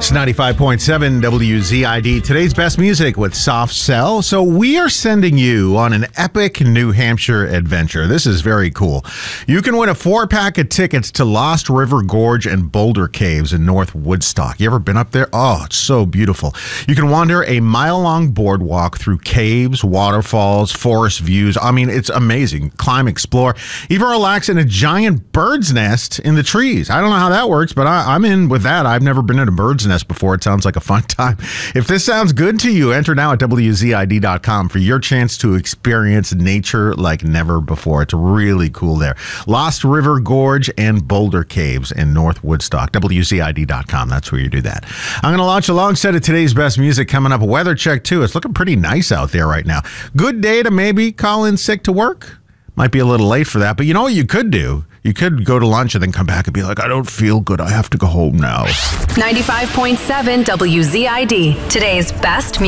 It's 95.7 WZID. Today's best music with Soft Cell. So we are sending you on an epic New Hampshire adventure. This is very cool. You can win a 4-pack of tickets to Lost River Gorge and Boulder Caves in North Woodstock. You ever been up there? Oh, it's so beautiful. You can wander a mile-long boardwalk through caves, waterfalls, forest views. I mean, it's amazing. Climb, explore, even relax in a giant bird's nest in the trees. I don't know how that works, but I'm in with that. I've never been in a bird's nest before. It sounds like a fun time. If this sounds good to you, enter now at WZID.com for your chance to experience nature like never before. It's really cool there. Lost River Gorge and Boulder Caves in North Woodstock. WZID.com. That's where you do that. I'm going to launch a long set of today's best music coming up. A weather check, too. It's looking pretty nice out there right now. Good day to maybe call in sick to work. Might be a little late for that, but you know what you could do? You could go to lunch and then come back and be like, I don't feel good. I have to go home now. 95.7 WZID. Today's best music.